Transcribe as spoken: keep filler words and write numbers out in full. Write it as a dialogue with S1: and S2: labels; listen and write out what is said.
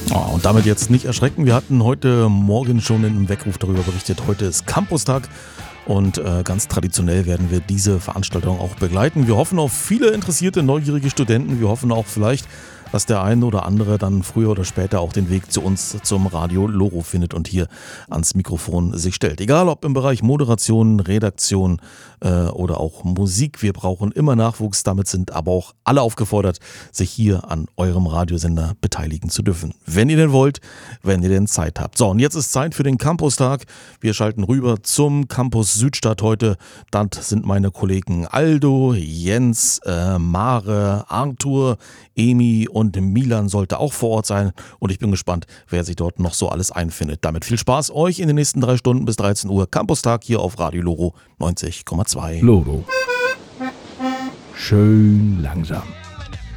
S1: Oh, und damit jetzt nicht erschrecken. Wir hatten heute Morgen schon in einem Weckruf darüber berichtet. Heute ist Campustag und äh, ganz traditionell werden wir diese Veranstaltung auch begleiten. Wir hoffen auf viele interessierte, neugierige Studenten. Wir hoffen auch vielleicht, dass der eine oder andere dann früher oder später auch den Weg zu uns zum Radio Loro findet und hier ans Mikrofon sich stellt. Egal ob im Bereich Moderation, Redaktion äh, oder auch Musik, wir brauchen immer Nachwuchs. Damit sind aber auch alle aufgefordert, sich hier an eurem Radiosender beteiligen zu dürfen. Wenn ihr denn wollt, wenn ihr denn Zeit habt. So, und jetzt ist Zeit für den Campustag. Wir schalten rüber zum Campus Südstadt heute. Dort sind meine Kollegen Aldo, Jens, äh, Mare, Arthur, Emi und Milan sollte auch vor Ort sein und ich bin gespannt, wer sich dort noch so alles einfindet. Damit viel Spaß euch in den nächsten drei Stunden bis dreizehn Uhr. Campustag hier auf Radio Loro neunzig Komma zwei.
S2: Loro. Schön langsam.